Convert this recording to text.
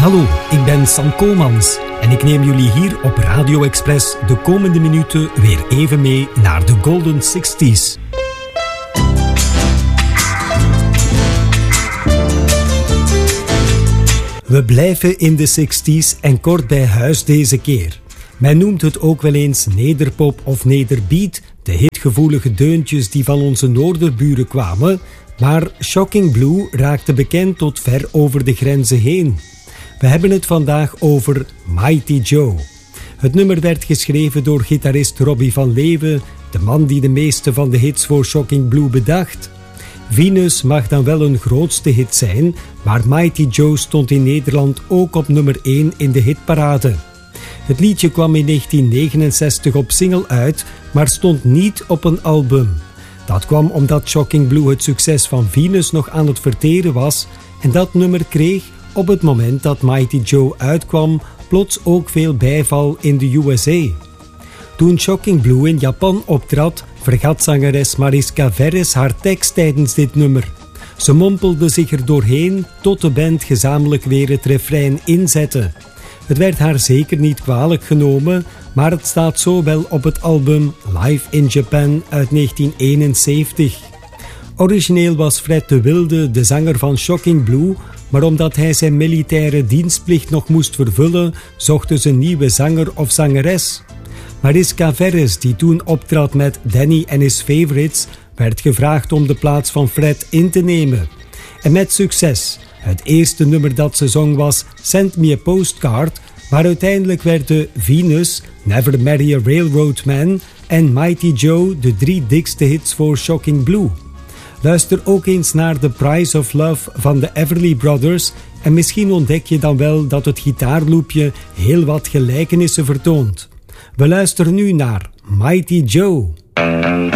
Hallo, ik ben Sam Koolmans en ik neem jullie hier op Radio Express de komende minuten weer even mee naar de Golden 60s. We blijven in de 60s en kort bij huis deze keer. Men noemt het ook wel eens nederpop of nederbeat, de hitgevoelige deuntjes die van onze noorderburen kwamen, maar Shocking Blue raakte bekend tot ver over de grenzen heen. We hebben het vandaag over Mighty Joe. Het nummer werd geschreven door gitarist Robbie van Leeuwen, de man die de meeste van de hits voor Shocking Blue bedacht. Venus mag dan wel een grootste hit zijn, maar Mighty Joe stond in Nederland ook op nummer 1 in de hitparade. Het liedje kwam in 1969 op single uit, maar stond niet op een album. Dat kwam omdat Shocking Blue het succes van Venus nog aan het verteren was en dat nummer kreeg, op het moment dat Mighty Joe uitkwam, plots ook veel bijval in de USA. Toen Shocking Blue in Japan optrad, vergat zangeres Mariska Veres haar tekst tijdens dit nummer. Ze mompelde zich er doorheen tot de band gezamenlijk weer het refrein inzette. Het werd haar zeker niet kwalijk genomen, maar het staat zo wel op het album Live in Japan uit 1971. Origineel was Fred de Wilde de zanger van Shocking Blue, maar omdat hij zijn militaire dienstplicht nog moest vervullen, zochten ze een nieuwe zanger of zangeres. Mariska Veres, die toen optrad met Danny and His Favorites, werd gevraagd om de plaats van Fred in te nemen. En met succes. Het eerste nummer dat ze zong was Send Me a Postcard, maar uiteindelijk werden Venus, Never Marry a Railroad Man en Mighty Joe de 3 dikste hits voor Shocking Blue. Luister ook eens naar The Price of Love van de Everly Brothers en misschien ontdek je dan wel dat het gitaarloopje heel wat gelijkenissen vertoont. We luisteren nu naar Mighty Joe.